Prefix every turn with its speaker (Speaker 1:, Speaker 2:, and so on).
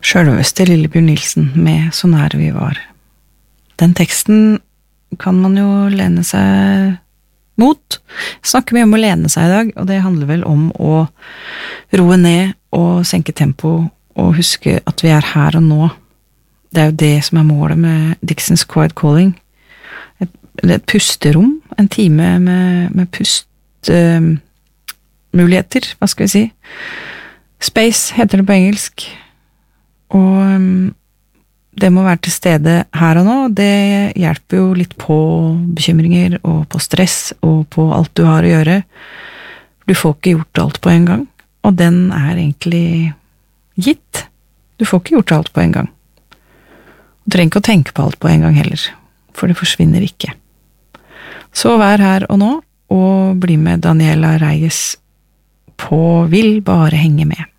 Speaker 1: Selveste Lillebjørn Nilsen med Så nære vi var. Den teksten kan man jo lene seg mot. Jeg snakker mye om å lene seg i dag, og det handler vel om å roe ned og senke tempo og huske at vi er her og nå. Det er jo det som er målet med Dixons Quiet Calling. Et pusterom, en time med pustmuligheter, hva skal vi si? Space heter det på engelsk. Og det må være til stede her og nå. Det hjelper jo litt på bekymringer og på stress og på alt du har å gjøre. Du får ikke gjort alt på en gang, og den er egentlig gitt. Du får ikke gjort alt på en gang. Du trenger ikke å tenke på alt på en gang heller, for det forsvinner ikke. Så vær her og nå, og bli med Daniela Reyes på Vil bare henge med.